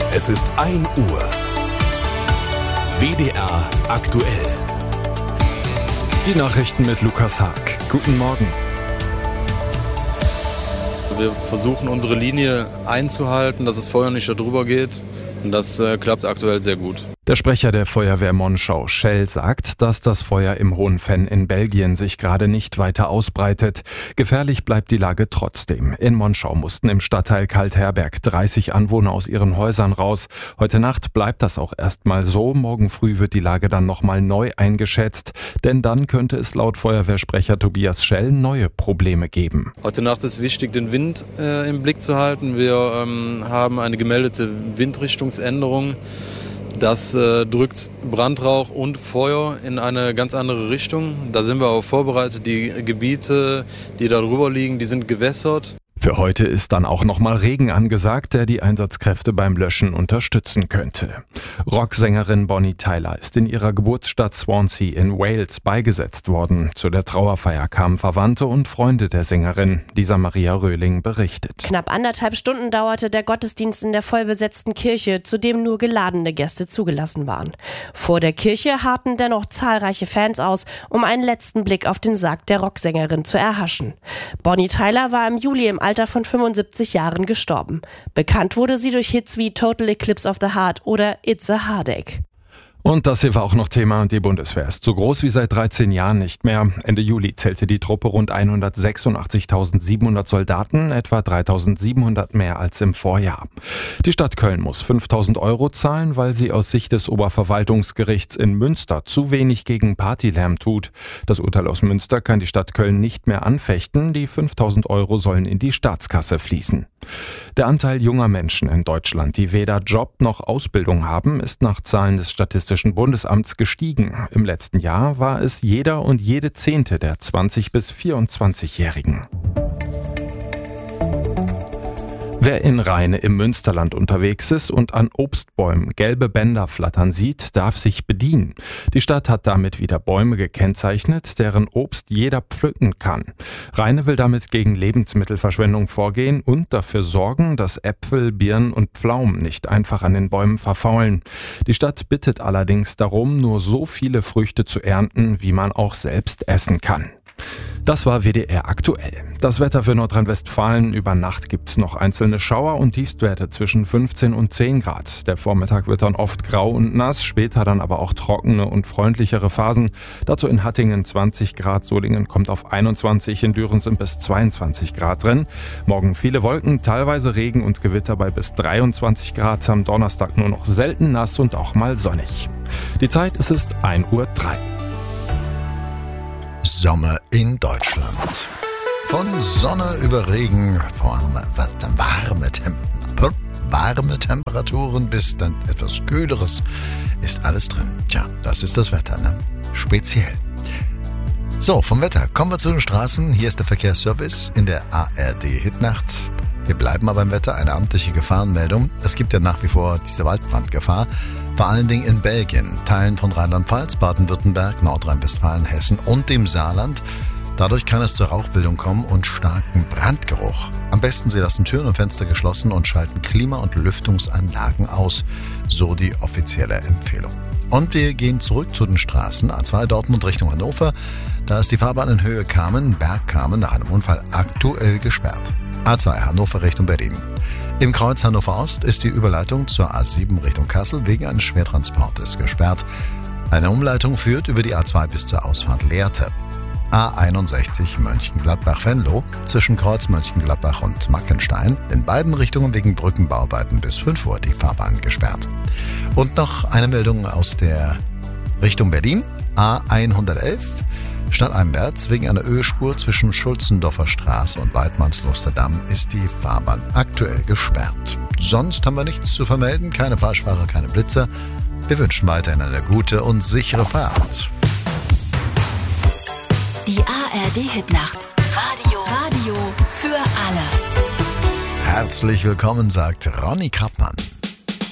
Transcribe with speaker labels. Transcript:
Speaker 1: Es ist 1 Uhr. WDR aktuell.
Speaker 2: Die Nachrichten mit Lukas Haag. Guten Morgen.
Speaker 3: Wir versuchen unsere Linie einzuhalten, dass das Feuer nicht darüber geht. Und das klappt aktuell sehr gut.
Speaker 2: Der Sprecher der Feuerwehr Monschau, Schell, sagt, dass das Feuer im Hohen Venn in Belgien sich gerade nicht weiter ausbreitet. Gefährlich bleibt die Lage trotzdem. In Monschau mussten im Stadtteil Kaltherberg 30 Anwohner aus ihren Häusern raus. Heute Nacht bleibt das auch erstmal so. Morgen früh wird die Lage dann nochmal neu eingeschätzt. Denn dann könnte es laut Feuerwehrsprecher Tobias Schell neue Probleme geben.
Speaker 3: Heute Nacht ist wichtig, den Wind im Blick zu halten. Wir haben eine gemeldete Windrichtungsänderung. Das drückt Brandrauch und Feuer in eine ganz andere Richtung. Da sind wir auch vorbereitet. Die Gebiete, die da drüber liegen, die sind gewässert.
Speaker 2: Für heute ist dann auch nochmal Regen angesagt, der die Einsatzkräfte beim Löschen unterstützen könnte. Rocksängerin Bonnie Tyler ist in ihrer Geburtsstadt Swansea in Wales beigesetzt worden. Zu der Trauerfeier kamen Verwandte und Freunde der Sängerin. Lisa Maria Röhling berichtet.
Speaker 4: Knapp 1,5 Stunden dauerte der Gottesdienst in der vollbesetzten Kirche, zu dem nur geladene Gäste zugelassen waren. Vor der Kirche harrten dennoch zahlreiche Fans aus, um einen letzten Blick auf den Sarg der Rocksängerin zu erhaschen. Bonnie Tyler war im Juli im Alter von 75 Jahren gestorben. Bekannt wurde sie durch Hits wie Total Eclipse of the Heart oder It's a Heartache.
Speaker 2: Und das hier war auch noch Thema. Die Bundeswehr ist so groß wie seit 13 Jahren nicht mehr. Ende Juli zählte die Truppe rund 186.700 Soldaten, etwa 3.700 mehr als im Vorjahr. Die Stadt Köln muss 5.000 € zahlen, weil sie aus Sicht des Oberverwaltungsgerichts in Münster zu wenig gegen Partylärm tut. Das Urteil aus Münster kann die Stadt Köln nicht mehr anfechten. Die 5.000 € sollen in die Staatskasse fließen. Der Anteil junger Menschen in Deutschland, die weder Job noch Ausbildung haben, ist nach Zahlen des Statistischen Bundesamts gestiegen. Im letzten Jahr war es jeder und jede 10. der 20- bis 24-Jährigen. Wer in Rheine im Münsterland unterwegs ist und an Obstbäumen gelbe Bänder flattern sieht, darf sich bedienen. Die Stadt hat damit wieder Bäume gekennzeichnet, deren Obst jeder pflücken kann. Rheine will damit gegen Lebensmittelverschwendung vorgehen und dafür sorgen, dass Äpfel, Birnen und Pflaumen nicht einfach an den Bäumen verfaulen. Die Stadt bittet allerdings darum, nur so viele Früchte zu ernten, wie man auch selbst essen kann. Das war WDR aktuell. Das Wetter für Nordrhein-Westfalen: Über Nacht gibt's noch einzelne Schauer und Tiefstwerte zwischen 15 und 10 Grad. Der Vormittag wird dann oft grau und nass, später dann aber auch trockene und freundlichere Phasen. Dazu in Hattingen 20 Grad, Solingen kommt auf 21, in Düren sind bis 22 Grad drin. Morgen viele Wolken, teilweise Regen und Gewitter bei bis 23 Grad. Am Donnerstag nur noch selten nass und auch mal sonnig. Die Zeit, es ist 1:03 Uhr.
Speaker 5: Sommer in Deutschland. Von Sonne über Regen, warme Temperaturen bis dann etwas Kühleres, ist alles drin. Tja, das ist das Wetter, ne? Speziell. So, vom Wetter kommen wir zu den Straßen. Hier ist der Verkehrsservice in der ARD Hitnacht. Wir bleiben aber im Wetter, eine amtliche Gefahrenmeldung. Es gibt ja nach wie vor diese Waldbrandgefahr, vor allen Dingen in Belgien, Teilen von Rheinland-Pfalz, Baden-Württemberg, Nordrhein-Westfalen, Hessen und dem Saarland. Dadurch kann es zur Rauchbildung kommen und starken Brandgeruch. Am besten Sie lassen Türen und Fenster geschlossen und schalten Klima- und Lüftungsanlagen aus, so die offizielle Empfehlung. Und wir gehen zurück zu den Straßen. A2 Dortmund Richtung Hannover. Da ist die Fahrbahn in Höhe Bergkamen nach einem Unfall aktuell gesperrt. A2 Hannover Richtung Berlin. Im Kreuz Hannover Ost ist die Überleitung zur A7 Richtung Kassel wegen eines Schwertransportes gesperrt. Eine Umleitung führt über die A2 bis zur Ausfahrt Lehrte. A61 Mönchengladbach-Venlo zwischen Kreuz Mönchengladbach und Mackenstein. In beiden Richtungen wegen Brückenbauarbeiten bis 5 Uhr die Fahrbahn gesperrt. Und noch eine Meldung aus der Richtung Berlin. A111 stadteinwärts wegen einer Ölspur zwischen Schulzendorfer Straße und Weidmannslosterdamm ist die Fahrbahn aktuell gesperrt. Sonst haben wir nichts zu vermelden, keine Falschfahrer, keine Blitzer. Wir wünschen weiterhin eine gute und sichere Fahrt.
Speaker 6: Die ARD Hitnacht. Radio für alle.
Speaker 5: Herzlich willkommen, sagt Ronny Kappmann.